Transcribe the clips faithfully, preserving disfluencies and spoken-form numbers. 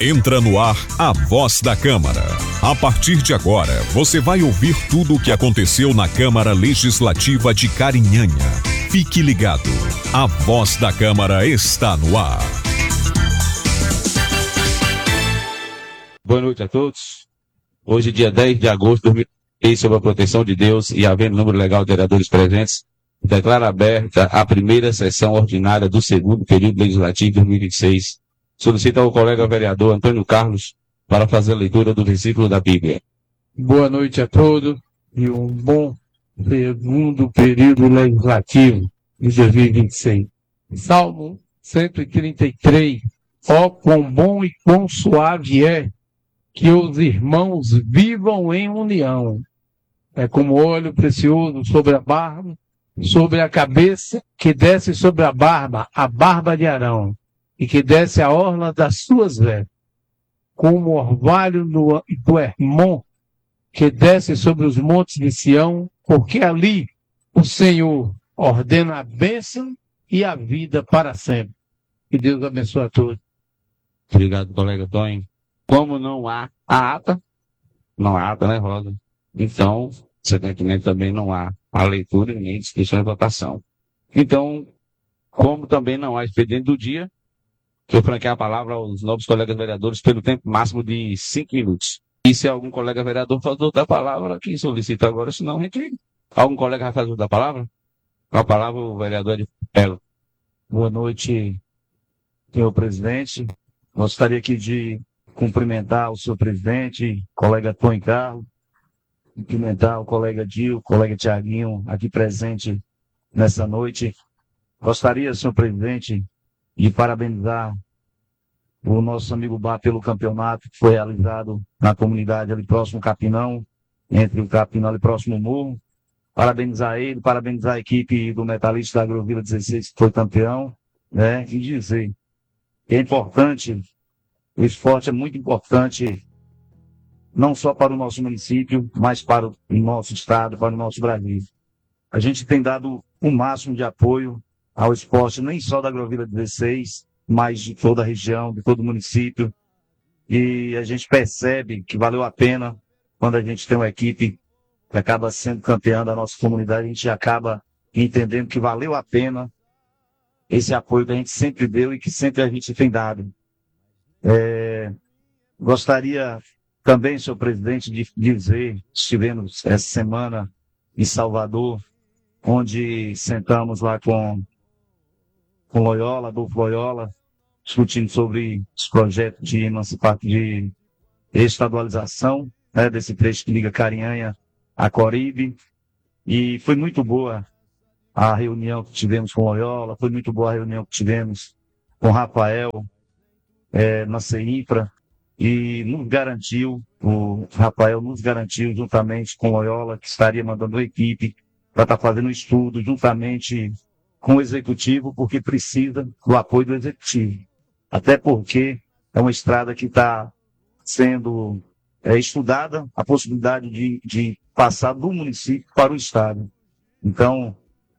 Entra no ar a Voz da Câmara. A partir de agora, você vai ouvir tudo o que aconteceu na Câmara Legislativa de Carinhanha. Fique ligado. A Voz da Câmara está no ar. Boa noite a todos. Hoje, dia dez de agosto de dois mil e vinte, sob a proteção de Deus e havendo número legal de vereadores presentes, declaro aberta a primeira sessão ordinária do segundo período legislativo de dois mil e vinte e seis. Solicito ao colega vereador Antônio Carlos para fazer a leitura do versículo da Bíblia. Boa noite a todos e um bom segundo período legislativo de dois mil e vinte e seis. Salmo cento e trinta e três. Ó, quão bom e quão suave é que os irmãos vivam em união. É como óleo precioso sobre a barba, sobre a cabeça, que desce sobre a barba, a barba de Arão, e que desce a orla das suas vestes, como o orvalho do, do Hermon, que desce sobre os montes de Sião, porque ali o Senhor ordena a bênção e a vida para sempre. Que Deus abençoe a todos. Obrigado, colega Tonho. Como não há a ata, não há ata, né, Rosa? Então, consequentemente, também não há a leitura nem discussão e votação. Então, como também não há expediente do dia, eu franquear a palavra aos novos colegas vereadores pelo tempo máximo de cinco minutos. E se algum colega vereador faz outra palavra, quem solicita agora, senão retire. Algum colega vai fazer outra palavra? Com a palavra, o vereador de Pelo. Boa noite, senhor presidente. Gostaria aqui de cumprimentar o senhor presidente, colega Tonho Carlos, cumprimentar o colega Dil, o colega Tiaguinho, aqui presente nessa noite. Gostaria, senhor presidente, de parabenizar o nosso amigo Bá pelo campeonato que foi realizado na comunidade ali próximo ao Capinão, entre o Capinão e próximo ao Morro. Parabenizar ele, parabenizar a equipe do Metalista da Agrovila dezesseis que foi campeão, né? E dizer que é importante, o esporte é muito importante, não só para o nosso município, mas para o nosso estado, para o nosso Brasil. A gente tem dado o máximo de apoio ao esporte, nem só da Agrovila dezesseis, mas de toda a região, de todo o município. E a gente percebe que valeu a pena quando a gente tem uma equipe que acaba sendo campeã da nossa comunidade, a gente acaba entendendo que valeu a pena esse apoio que a gente sempre deu e que sempre a gente tem dado. É, gostaria também, senhor presidente, de dizer, estivemos essa semana em Salvador, onde sentamos lá com com Loyola, Adolfo Loyola, discutindo sobre os projetos de emancipação, de estadualização, né, desse trecho que liga Carinhanha a Coribe. E foi muito boa a reunião que tivemos com Loyola, foi muito boa a reunião que tivemos com Rafael, é, na CEINFRA, e nos garantiu, o Rafael nos garantiu, juntamente com Loyola, que estaria mandando uma equipe para estar fazendo um estudo juntamente com o executivo, porque precisa do apoio do executivo. Até porque é uma estrada que está sendo é, estudada, a possibilidade de, de passar do município para o estado. Então,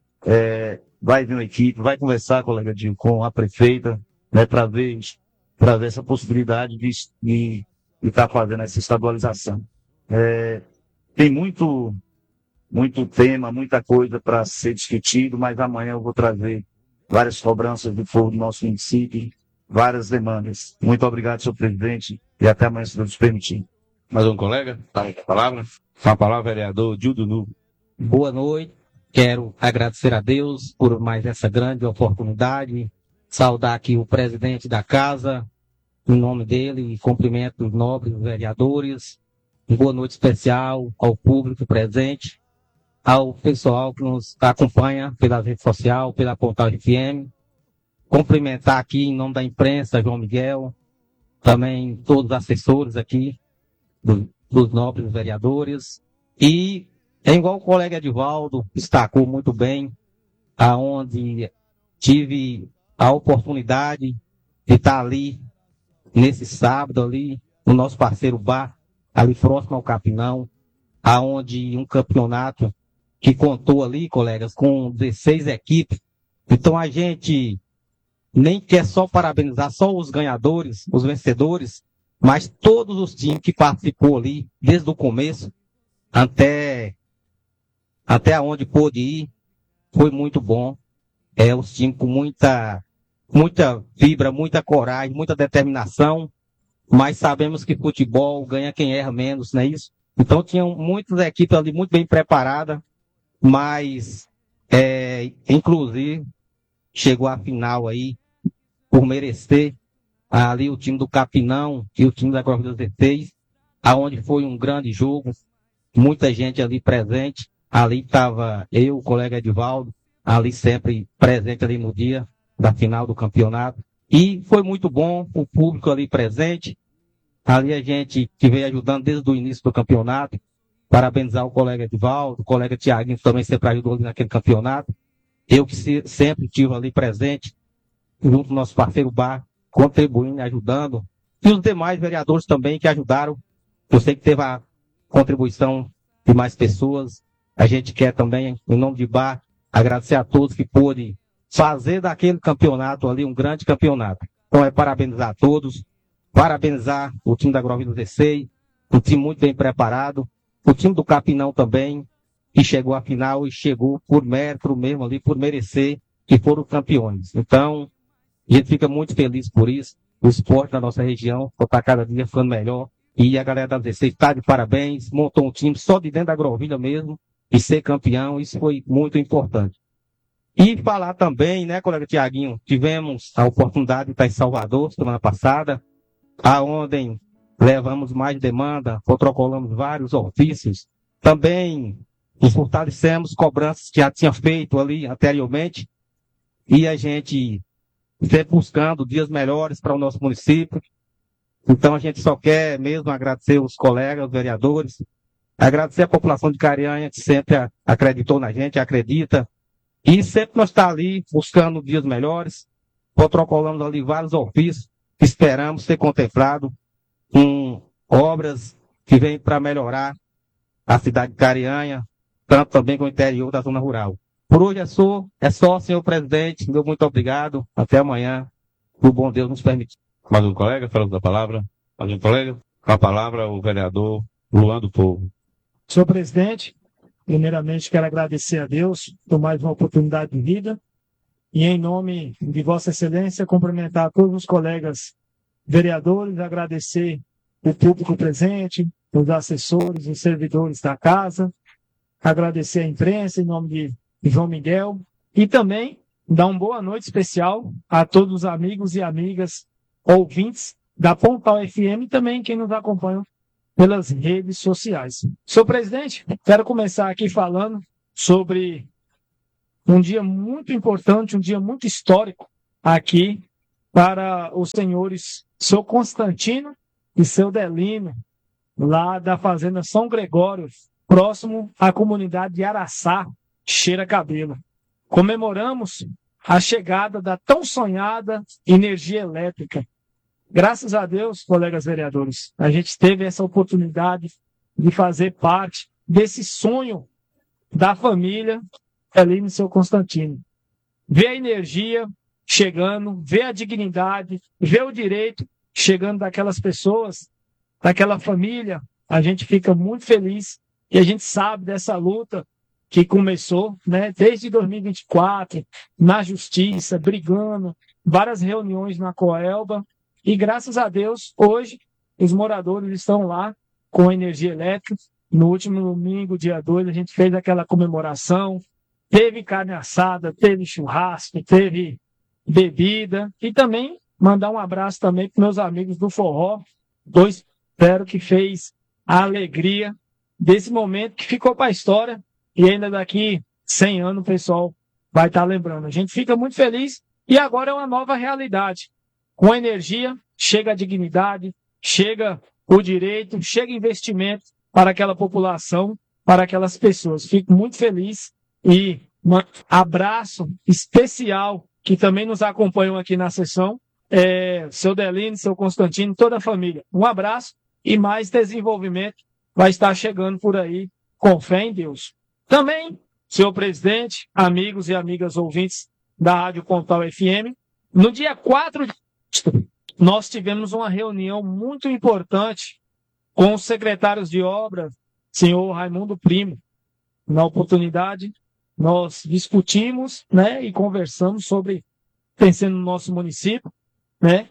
é, vai vir uma equipe, vai conversar, colega Dil, com a prefeita, né, para ver, para ver essa possibilidade de, de, de estar fazendo essa estadualização. É, tem muito... muito tema, muita coisa para ser discutido, mas amanhã eu vou trazer várias cobranças do povo do nosso município, várias demandas. Muito obrigado, senhor presidente, e até amanhã, se Deus permitir. Mais um colega? Tá com a palavra? Com a palavra, vereador Dildo Nubo. Boa noite. Quero agradecer a Deus por mais essa grande oportunidade, saudar aqui o presidente da casa, em nome dele, e cumprimento os nobres vereadores. Boa noite especial ao público presente, ao pessoal que nos acompanha pela rede social, pela Portal F M. Cumprimentar aqui em nome da imprensa, João Miguel, também todos os assessores aqui, do, dos nobres vereadores. E é igual o colega Edivaldo destacou muito bem, aonde tive a oportunidade de estar ali, nesse sábado ali, no nosso parceiro Bar, ali próximo ao Capinão, aonde um campeonato que contou ali, colegas, com dezesseis equipes. Então a gente nem quer só parabenizar só os ganhadores, os vencedores, mas todos os times que participou ali, desde o começo até, até onde pôde ir, foi muito bom. É, os times com muita, muita fibra, muita coragem, muita determinação, mas sabemos que futebol ganha quem erra menos, não é isso? Então tinham muitas equipes ali muito bem preparadas, mas é, inclusive chegou à final aí por merecer ali o time do Capinão e o time da Agrovilha dezesseis, aonde foi um grande jogo, muita gente ali presente, ali estava eu, o colega Edivaldo, ali sempre presente ali no dia da final do campeonato, e foi muito bom o público ali presente, ali a gente que veio ajudando desde o início do campeonato, parabenizar o colega Edivaldo, o colega Tiaguinho também sempre ajudou ali naquele campeonato, eu que se, sempre estive ali presente, junto com o nosso parceiro Bar, contribuindo, ajudando, e os demais vereadores também que ajudaram. Eu sei que teve a contribuição de mais pessoas. A gente quer também, em nome de Bar, agradecer a todos que pôde fazer daquele campeonato ali um grande campeonato. Então é parabenizar a todos, parabenizar o time da Agrovilha dezesseis, um time muito bem preparado, o time do Capinão também, que chegou à final e chegou por mérito mesmo ali, por merecer, que foram campeões. Então, a gente fica muito feliz por isso. O esporte na nossa região está cada dia ficando melhor. E a galera da dezesseis está de parabéns, montou um time só de dentro da Agrovilha mesmo, e ser campeão, isso foi muito importante. E falar também, né, colega Tiaguinho, tivemos a oportunidade de estar em Salvador semana passada, aonde levamos mais demanda, protocolamos vários ofícios. Também nos fortalecemos cobranças que já tinha feito ali anteriormente, e a gente sempre buscando dias melhores para o nosso município. Então a gente só quer mesmo agradecer os colegas, os vereadores, agradecer a população de Carianha, que sempre acreditou na gente, acredita, e sempre nós está ali buscando dias melhores, protocolamos ali vários ofícios, esperamos ser contemplado com obras que vêm para melhorar a cidade de Carianha, tanto também com o interior da zona rural. Por hoje é só, é só, senhor presidente, meu muito obrigado, até amanhã, o bom Deus nos permitir. Mais um colega, falando da palavra. Mais um colega, com a palavra o vereador Luan do Povo. Senhor presidente, primeiramente quero agradecer a Deus por mais uma oportunidade de vida e em nome de Vossa Excelência cumprimentar todos os colegas vereadores, agradecer o público presente, os assessores, os servidores da casa, agradecer a imprensa em nome de João Miguel e também dar uma boa noite especial a todos os amigos e amigas ouvintes da Pontal F M e também quem nos acompanha pelas redes sociais. Senhor presidente, quero começar aqui falando sobre um dia muito importante, um dia muito histórico aqui para os senhores seu Constantino e seu Delino, lá da Fazenda São Gregório, próximo à comunidade de Araçá, Cheira Cabelo. Comemoramos a chegada da tão sonhada energia elétrica. Graças a Deus, colegas vereadores, a gente teve essa oportunidade de fazer parte desse sonho da família ali no seu Constantino. Ver a energia chegando, ver a dignidade, ver o direito chegando daquelas pessoas, daquela família, a gente fica muito feliz e a gente sabe dessa luta que começou, né, desde dois mil e vinte e quatro, na justiça, brigando, várias reuniões na Coelba, e graças a Deus, hoje, os moradores estão lá com energia elétrica. No último domingo, dia dois, a gente fez aquela comemoração, teve carne assada, teve churrasco, teve bebida, e também mandar um abraço também para meus amigos do Forró, dois, espero que fez a alegria desse momento que ficou para a história, e ainda daqui cem anos o pessoal vai estar lembrando. A gente fica muito feliz e agora é uma nova realidade. Com a energia, chega a dignidade, chega o direito, chega investimento para aquela população, para aquelas pessoas. Fico muito feliz e um abraço especial que também nos acompanham aqui na sessão, é, seu Delino, seu Constantino, toda a família. Um abraço e mais desenvolvimento vai estar chegando por aí, com fé em Deus. Também, senhor presidente, amigos e amigas ouvintes da Rádio Pontal F M, no dia quatro nós tivemos uma reunião muito importante com os secretários de obra, senhor Raimundo Primo. Na oportunidade, nós discutimos, né, e conversamos sobre, pensando no nosso município, né,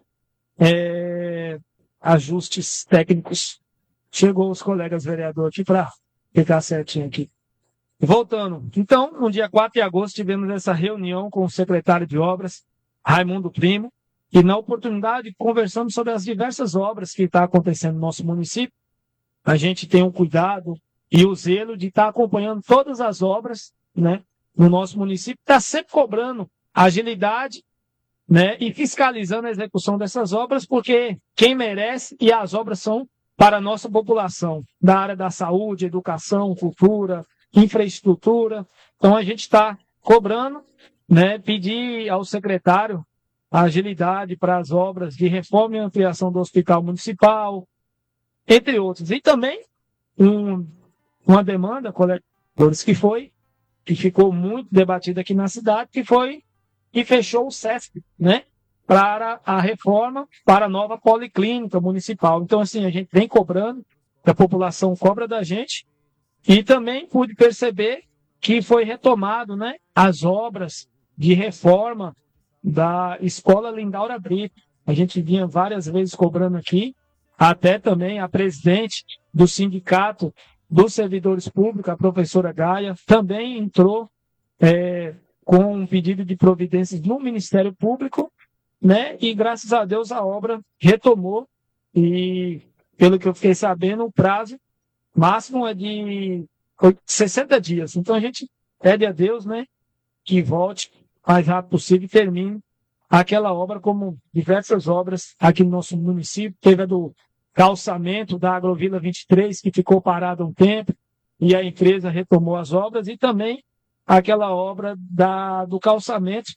é, ajustes técnicos. Chegou os colegas vereadores aqui para ficar certinho aqui. Voltando, então, no dia quatro de agosto, tivemos essa reunião com o secretário de obras, Raimundo Primo, e na oportunidade conversamos sobre as diversas obras que estão acontecendo no nosso município. A gente tem um cuidado e o zelo de estar acompanhando todas as obras, né, no nosso município, está sempre cobrando agilidade, né, e fiscalizando a execução dessas obras, porque quem merece, e as obras são para a nossa população, da área da saúde, educação, cultura, infraestrutura. Então a gente está cobrando, né, pedir ao secretário a agilidade para as obras de reforma e ampliação do hospital municipal, entre outros. E também um, uma demanda, coletores, que foi, que ficou muito debatida aqui na cidade, que foi que fechou o SESC, né, para a reforma, para a nova policlínica municipal. Então, assim, a gente vem cobrando, a população cobra da gente, e também pude perceber que foi retomado, né, as obras de reforma da Escola Lindaura Brito. A gente vinha várias vezes cobrando aqui, até também a presidente do Sindicato dos Servidores Públicos, a professora Gaia, também entrou é, com um pedido de providências no Ministério Público, né? E graças a Deus a obra retomou, e pelo que eu fiquei sabendo, o prazo máximo é de sessenta dias. Então a gente pede a Deus, né, que volte o mais rápido possível e termine aquela obra, como diversas obras aqui no nosso município. Teve a do calçamento da Agrovila vinte e três, que ficou parada um tempo, e a empresa retomou as obras, e também aquela obra da, do calçamento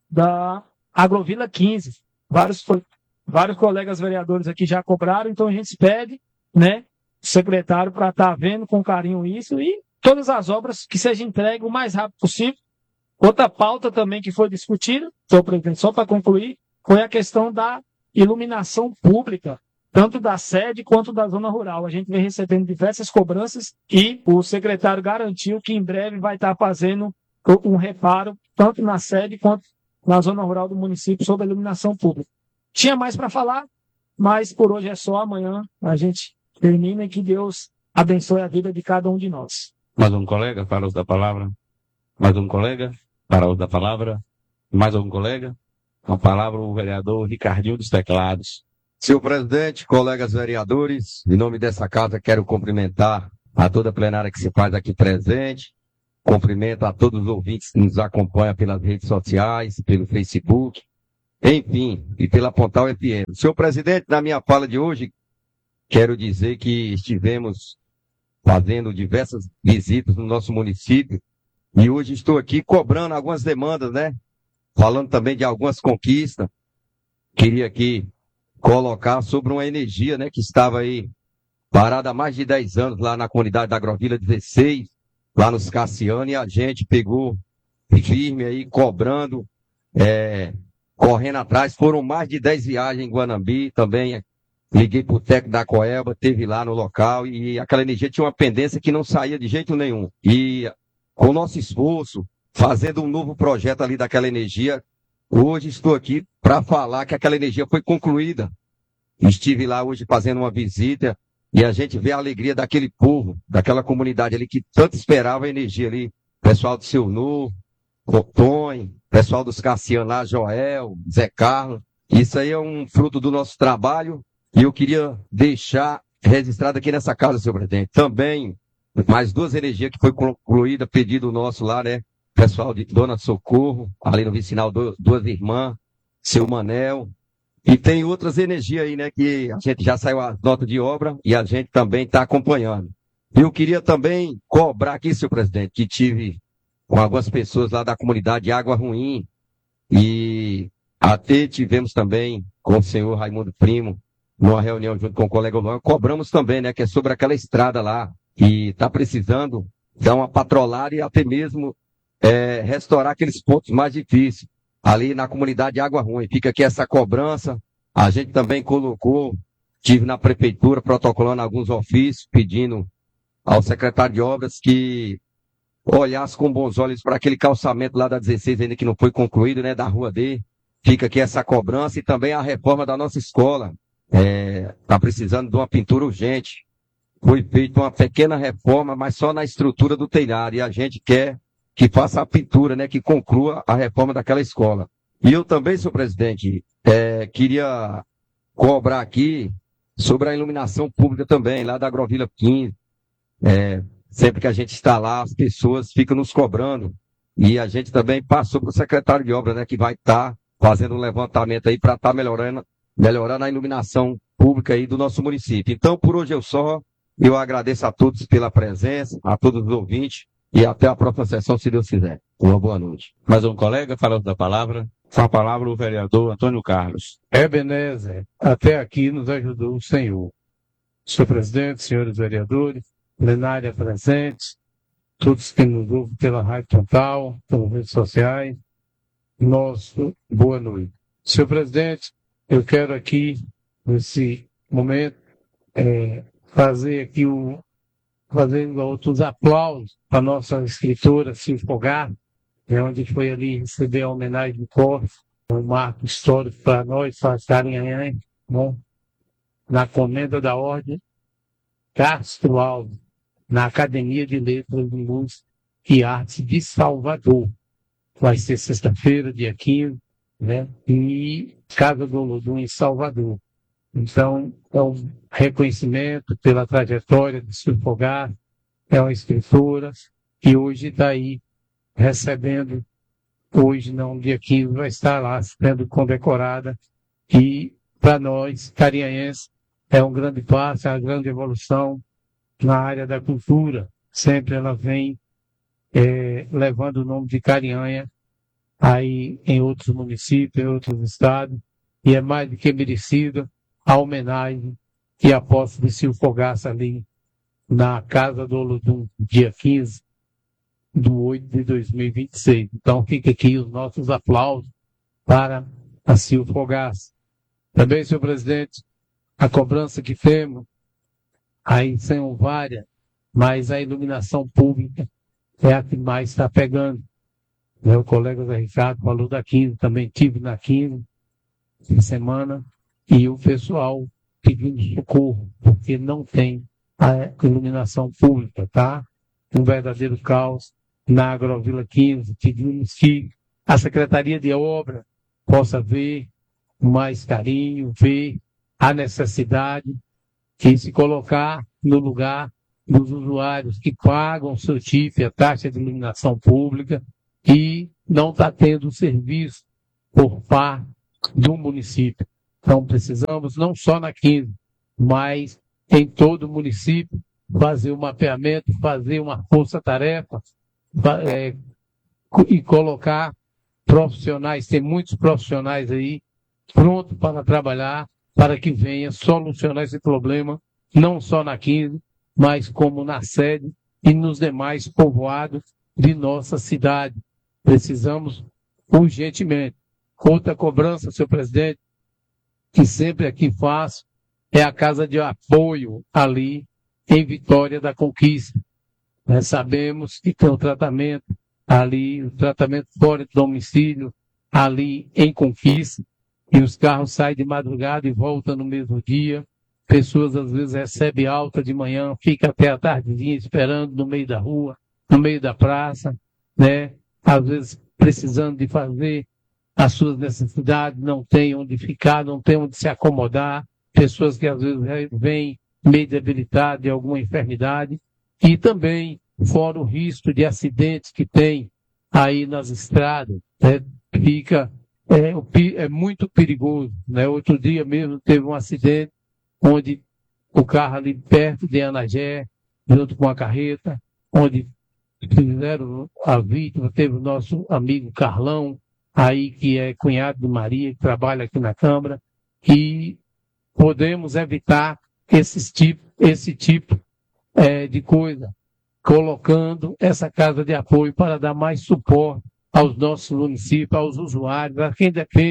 da Agrovila quinze. Vários, vários colegas vereadores aqui já cobraram, então a gente pede, né, o secretário para estar tá vendo com carinho isso, e todas as obras que sejam entregues o mais rápido possível. Outra pauta também que foi discutida, senhor presidente, só para concluir, foi a questão da iluminação pública, tanto da sede quanto da zona rural. A gente vem recebendo diversas cobranças e o secretário garantiu que em breve vai estar fazendo um reparo, tanto na sede quanto na zona rural do município, sobre a iluminação pública. Tinha mais para falar, mas por hoje é só. Amanhã a gente termina, e que Deus abençoe a vida de cada um de nós. Mais um colega para o uso da palavra? Mais um colega para o uso da palavra? Mais um colega? Com a palavra o vereador Ricardinho dos Teclados. Senhor presidente, colegas vereadores, em nome dessa casa quero cumprimentar a toda a plenária que se faz aqui presente. Cumprimento a todos os ouvintes que nos acompanham pelas redes sociais, pelo Facebook, enfim, e pela Pontal F M. Senhor presidente, na minha fala de hoje, quero dizer que estivemos fazendo diversas visitas no nosso município, e hoje estou aqui cobrando algumas demandas, né? Falando também de algumas conquistas. Queria aqui colocar sobre uma energia, né, que estava aí parada há mais de dez anos lá na comunidade da Agrovila dezesseis, lá nos Cassiano, e a gente pegou firme aí, cobrando, é, correndo atrás. Foram mais de dez viagens em Guanambi também. Liguei pro técnico da Coelba, teve lá no local, e aquela energia tinha uma pendência que não saía de jeito nenhum. E com o nosso esforço, fazendo um novo projeto ali daquela energia, hoje estou aqui para falar que aquela energia foi concluída. Estive lá hoje fazendo uma visita, e a gente vê a alegria daquele povo, daquela comunidade ali que tanto esperava a energia ali. Pessoal do Seu Novo, Tonho, pessoal dos Cassiano lá, Joel, Zé Carlos. Isso aí é um fruto do nosso trabalho, e eu queria deixar registrado aqui nessa casa, senhor presidente, também mais duas energias que foi concluída, pedido nosso lá, né? Pessoal de Dona Socorro, ali no vicinal do, Duas Irmãs, Seu Manel. E tem outras energias aí, né, que a gente já saiu a nota de obra e a gente também está acompanhando. Eu queria também cobrar aqui, senhor presidente, que tive com algumas pessoas lá da comunidade de Água Ruim, e até tivemos também com o senhor Raimundo Primo, numa reunião junto com o colega Luan, cobramos também, né, que é sobre aquela estrada lá, que está precisando dar uma patrolada e até mesmo é, restaurar aqueles pontos mais difíceis ali na comunidade de Água Ruim. Fica aqui essa cobrança A gente também colocou, tive na prefeitura protocolando alguns ofícios, pedindo ao secretário de obras que olhasse com bons olhos para aquele calçamento lá da dezesseis, ainda que não foi concluído, né, da Rua D. Fica aqui essa cobrança e também a reforma da nossa escola. Está precisando de uma pintura urgente. Foi feita uma pequena reforma, mas só na estrutura do telhado. E a gente quer que faça a pintura, né, que conclua a reforma daquela escola. E eu também, senhor presidente, é, queria cobrar aqui sobre a iluminação pública também, lá da Agrovila quinze. É, sempre que a gente está lá, as pessoas ficam nos cobrando. E a gente também passou para o secretário de obras, né, que vai estar tá fazendo um levantamento aí para estar tá melhorando, melhorando a iluminação pública aí do nosso município. Então, por hoje eu só, eu agradeço a todos pela presença, a todos os ouvintes, e até a próxima sessão, se Deus quiser. Uma boa noite. Mais um colega falando da palavra. Com a palavra o vereador Antônio Carlos. Ebenezer, até aqui nos ajudou o Senhor. Senhor presidente, senhores vereadores, plenária presente, todos que nos ouvem pela Rádio Total, pelas redes sociais, nosso boa noite. Senhor presidente, eu quero aqui, nesse momento, é, fazer aqui o, fazer outros aplausos para a nossa escritora Silvia Fogar, é onde foi ali receber a homenagem de corpo, um marco histórico para nós, para Carinhanha, né? Na comenda da Ordem Castro Alves, na Academia de Letras de Música e Artes de Salvador. Vai ser sexta-feira, dia quinze, né? E Casa do Olodum em Salvador. Então, é um reconhecimento pela trajetória de Silvia Fogar, é uma escritora que hoje está aí recebendo, hoje não, dia quinze, vai estar lá sendo condecorada. E, para nós, carinhanenses, é um grande passo, é uma grande evolução na área da cultura. Sempre ela vem é, levando o nome de Carinhanha aí em outros municípios, em outros estados, e é mais do que merecida a homenagem e a posse de Silvia Fogaça ali na Casa do Olodum, dia quinze do oito de dois mil e vinte e seis. Então fica aqui os nossos aplausos para a Silvia Fogaça. Também, senhor presidente, a cobrança que temos, aí são várias, mas a iluminação pública é a que mais está pegando. O colega Zé Ricardo falou da quinze, também tive na quinze, essa semana, e o pessoal pedindo socorro, porque não tem a iluminação pública, tá? Um verdadeiro caos na Agrovila quinze. Pedimos que a Secretaria de Obra possa ver mais carinho, ver a necessidade de se colocar no lugar dos usuários que pagam o seu T I F, a taxa de iluminação pública, e não está tendo serviço por parte do município. Então precisamos, não só na quinze, mas em todo o município, fazer um mapeamento, fazer uma força-tarefa é, e colocar profissionais, tem muitos profissionais aí prontos para trabalhar, para que venha solucionar esse problema, não só na quinze, mas como na sede e nos demais povoados de nossa cidade. Precisamos urgentemente. Outra cobrança, senhor presidente, que sempre aqui faço, é a casa de apoio ali em Vitória da Conquista. Nós sabemos que tem o tratamento ali, o tratamento fora do domicílio, ali em Conquista, e os carros saem de madrugada e voltam no mesmo dia. Pessoas às vezes recebem alta de manhã, fica até a tardezinha esperando no meio da rua, no meio da praça, né? Às vezes precisando de fazer as suas necessidades, não tem onde ficar, não tem onde se acomodar. Pessoas que às vezes vêm meio debilitadas de alguma enfermidade. E também, fora o risco de acidentes que tem aí nas estradas, né? Fica, é, é muito perigoso, né? Outro dia mesmo teve um acidente onde o carro ali perto de Anagé, junto com a carreta, onde fizeram a vítima, teve o nosso amigo Carlão, aí que é cunhado de Maria, que trabalha aqui na Câmara, e podemos evitar esses tipo, esse tipo é, de coisa, colocando essa casa de apoio para dar mais suporte aos nossos municípios, aos usuários, a quem depende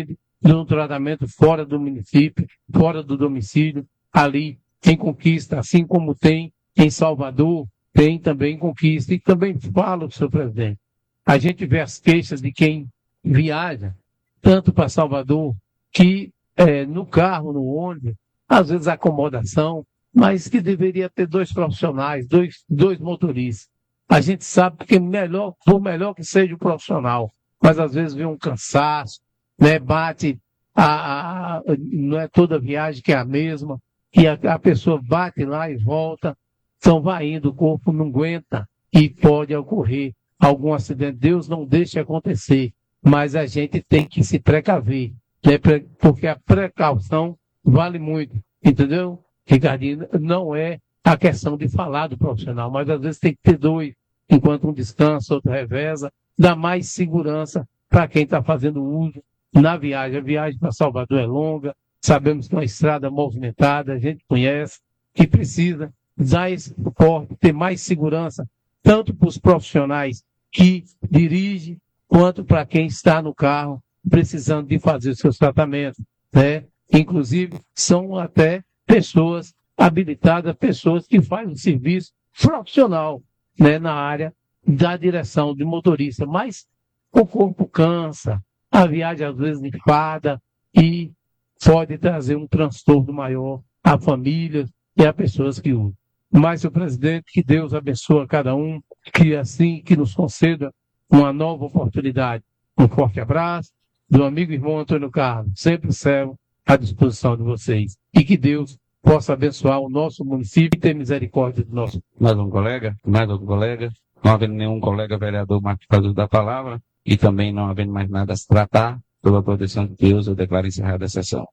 de um tratamento fora do município, fora do domicílio, ali em Conquista, assim como tem em Salvador, tem também em Conquista. E também falo, senhor presidente, a gente vê as queixas de quem viaja, tanto para Salvador, que é, no carro, no ônibus, às vezes acomodação, mas que deveria ter dois profissionais, dois, dois motoristas. A gente sabe que melhor, por melhor que seja o profissional, mas às vezes vem um cansaço, né, bate, a, a, não é toda viagem que é a mesma, e a, a pessoa bate lá e volta, então vai indo, o corpo não aguenta e pode ocorrer algum acidente. Deus não deixe acontecer, mas a gente tem que se precaver, né, porque a precaução vale muito, entendeu? Ricardinho, não é a questão de falar do profissional, mas às vezes tem que ter dois, enquanto um descansa, outro reveza, dá mais segurança para quem está fazendo uso na viagem. A viagem para Salvador é longa, sabemos que é uma estrada movimentada, a gente conhece, que precisa dar esse suporte, ter mais segurança, tanto para os profissionais que dirigem, quanto para quem está no carro precisando de fazer os seus tratamentos, né? Inclusive, são até pessoas habilitadas, pessoas que fazem um serviço profissional, né, na área da direção de motorista. Mas o corpo cansa, a viagem às vezes enfada e pode trazer um transtorno maior à família e a pessoas que usam. Mas, senhor presidente, que Deus abençoe a cada um, que assim que nos conceda uma nova oportunidade. Um forte abraço do amigo e irmão Antônio Carlos, sempre servo à disposição de vocês. E que Deus possa abençoar o nosso município e ter misericórdia do nosso. Mais um colega, mais um colega, não havendo nenhum colega vereador mais fazendo da palavra e também não havendo mais nada a se tratar, pela proteção de Deus, eu declaro encerrada a sessão.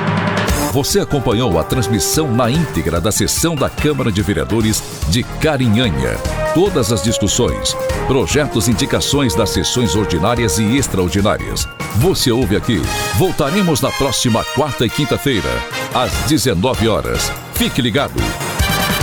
Você acompanhou a transmissão na íntegra da sessão da Câmara de Vereadores de Carinhanha. Todas as discussões, projetos e indicações das sessões ordinárias e extraordinárias. Você ouve aqui. Voltaremos na próxima quarta e quinta-feira, às dezenove horas. Fique ligado.